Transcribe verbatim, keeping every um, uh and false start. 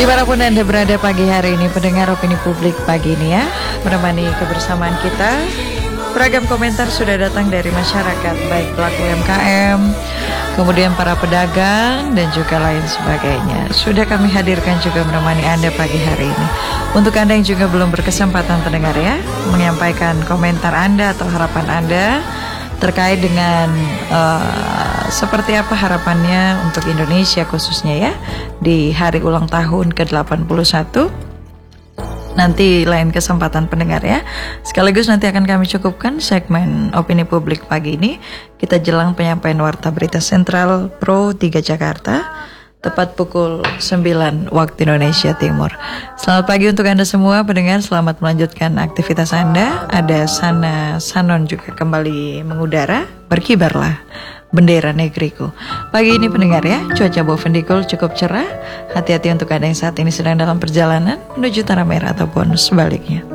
Dimanapun Anda berada pagi hari ini, pendengar opini publik pagi ini ya, menemani kebersamaan kita. Beragam komentar sudah datang dari masyarakat, baik pelaku U M K M, kemudian para pedagang, dan juga lain sebagainya. Sudah kami hadirkan juga menemani Anda pagi hari ini. Untuk Anda yang juga belum berkesempatan pendengar ya, menyampaikan komentar Anda atau harapan Anda terkait dengan uh, seperti apa harapannya untuk Indonesia khususnya ya di hari ulang tahun ke delapan puluh satu. Nanti lain kesempatan pendengar ya. Sekaligus nanti akan kami cukupkan segmen opini publik pagi ini. Kita jelang penyampaian warta berita sentral Pro tiga Jakarta tepat pukul sembilan waktu Indonesia Timur. Selamat pagi untuk Anda semua pendengar, selamat melanjutkan aktivitas Anda. Ada Sana Sanon juga kembali mengudara, berkibarlah bendera negeriku. Pagi ini pendengar ya, cuaca Bovendigul cukup cerah. Hati-hati untuk Anda yang saat ini sedang dalam perjalanan menuju tanah merah ataupun sebaliknya.